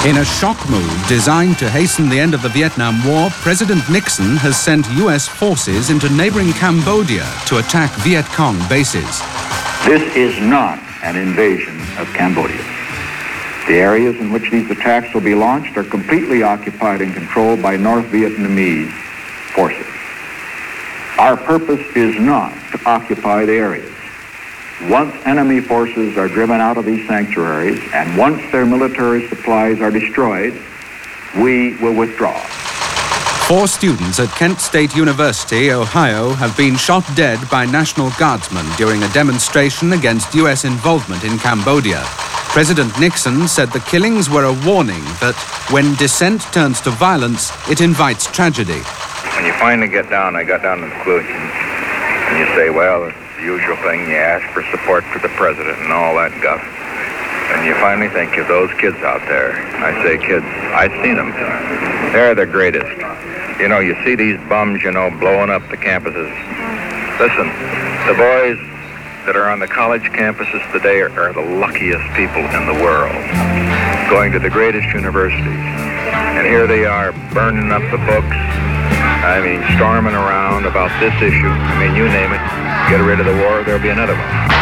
In a shock move designed to hasten the end of the Vietnam War, President Nixon has sent U.S. forces into neighboring Cambodia to attack Viet Cong bases. This is not an invasion of Cambodia. The areas in which these attacks will be launched are completely occupied and controlled by North Vietnamese forces. Our purpose is not to occupy the areas. Once enemy forces are driven out of these sanctuaries and once their military supplies are destroyed, we will withdraw. 4 students at Kent State University, Ohio, have been shot dead by National Guardsmen during a demonstration against U.S. involvement in Cambodia. President Nixon said the killings were a warning that when dissent turns to violence, it invites tragedy. When you finally get down, I got down to the conclusion, and you say, well, it's the usual thing, you ask for support for the president and all that guff. And you finally think of those kids out there. I say, kids, I've seen them. They're the greatest. You know, you see these bums, you know, blowing up the campuses. Listen, the boys that are on the college campuses today are the luckiest people in the world, going to the greatest universities. And here they are burning up the books. I mean, storming around about this issue. I mean, you name it. Get rid of the war, there'll be another one.